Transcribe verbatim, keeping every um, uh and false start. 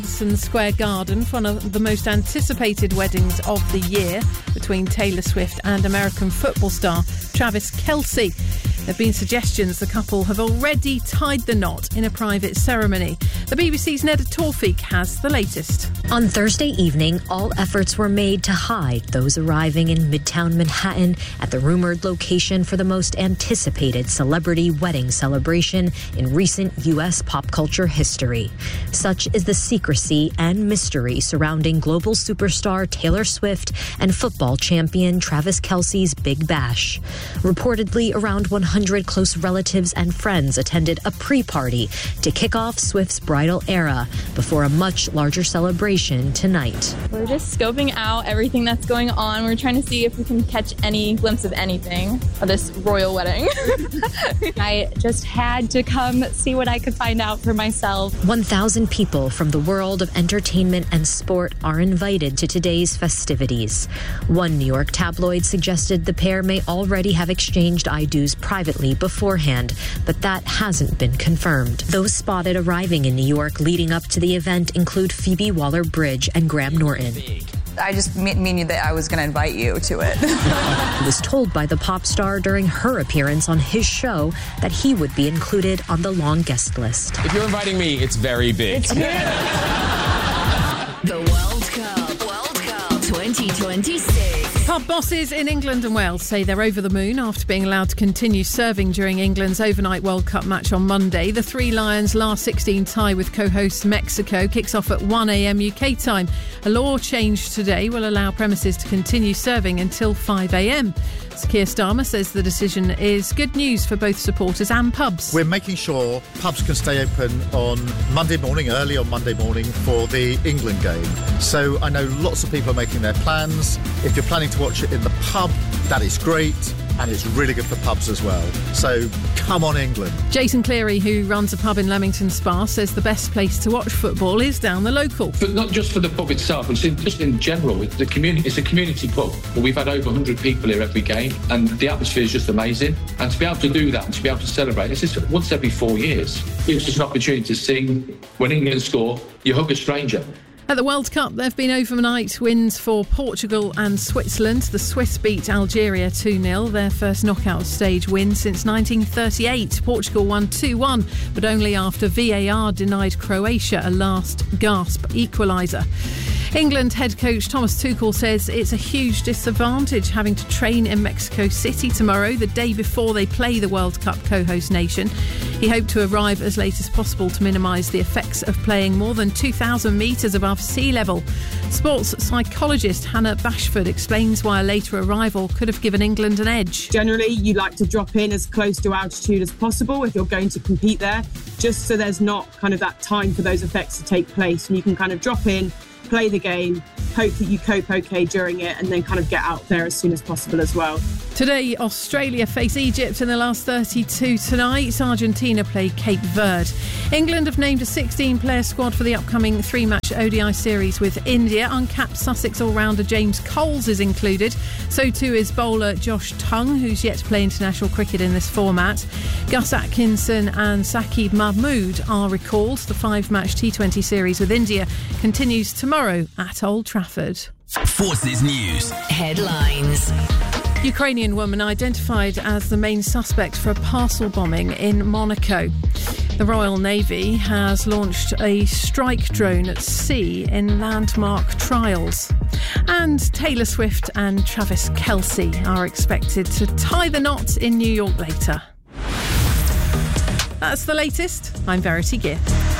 Madison Square Garden for one of the most anticipated weddings of the year between Taylor Swift and American football star Travis Kelce. There have been suggestions the couple have already tied the knot in a private ceremony. The B B C's Neda Tawfik has the latest. On Thursday evening, all efforts were made to hide those arriving in Midtown Manhattan at the rumored location for the most anticipated celebrity wedding celebration in recent U S pop culture history. Such is the secrecy and mystery surrounding global superstar Taylor Swift and football champion Travis Kelce's Big Bash. Reportedly, around one hundred close relatives and friends attended a pre-party to kick off Swift's bridal era before a much larger celebration tonight. We're just scoping out everything that's going on. We're trying to see if we can catch any glimpse of anything of this royal wedding. I just had to come see what I could find out for myself. one thousand people from the world of entertainment and sport are invited to today's festivities. One New York tabloid suggested the pair may already have exchanged I-dos privately beforehand, but that hasn't been confirmed. Those spotted arriving in New York leading up to the event include Phoebe Waller-Bridge and Graham Norton. I just mean that I was going to invite you to it. Was told by the pop star during her appearance on his show that he would be included on the long guest list. If you're inviting me, it's very big. It's the World Cup. World Cup twenty twenty-six. Pub bosses in England and Wales say they're over the moon after being allowed to continue serving during England's overnight World Cup match on Monday. The Three Lions' last sixteen tie with co-host Mexico kicks off at one a.m. U K time. A law change today will allow premises to continue serving until five a.m. Keir Starmer says the decision is good news for both supporters and pubs. We're making sure pubs can stay open on Monday morning, early on Monday morning for the England game. So I know lots of people are making their plans. If you're planning to watch it in the pub, that is great. And it's really good for pubs as well. So come on, England. Jason Cleary, who runs a pub in Leamington Spa, says the best place to watch football is down the local. But not just for the pub itself, but just in general. It's, the community, it's a community pub. We've had over one hundred people here every game, and the atmosphere is just amazing. And to be able to do that and to be able to celebrate, it's just once every four years. It's just an opportunity to sing. When England score, you hug a stranger. At the World Cup, there have been overnight wins for Portugal and Switzerland. The Swiss beat Algeria two nil, their first knockout stage win since nineteen thirty-eight. Portugal won two one, but only after V A R denied Croatia a last-gasp equaliser. England head coach Thomas Tuchel says it's a huge disadvantage having to train in Mexico City tomorrow, the day before they play the World Cup co-host nation. He hoped to arrive as late as possible to minimise the effects of playing more than two thousand metres above sea level. Sports psychologist Hannah Bashford explains why a later arrival could have given England an edge. Generally, you like to drop in as close to altitude as possible if you're going to compete there, just so there's not kind of that time for those effects to take place, and you can kind of drop in, play the game, hope that you cope okay during it, and then kind of get out there as soon as possible as well. Today, Australia face Egypt in the last thirty-two tonight. Argentina play Cape Verde. England have named a sixteen-player squad for the upcoming three-match O D I series with India. Uncapped Sussex all-rounder James Coles is included. So too is bowler Josh Tongue, who's yet to play international cricket in this format. Gus Atkinson and Saqib Mahmood are recalled. The five-match T twenty series with India continues tomorrow at Old Trafford. Forces News headlines. Ukrainian woman identified as the main suspect for a parcel bombing in Monaco. The Royal Navy has launched a strike drone at sea in landmark trials. And Taylor Swift and Travis Kelce are expected to tie the knot in New York later. That's the latest. I'm Verity Gill.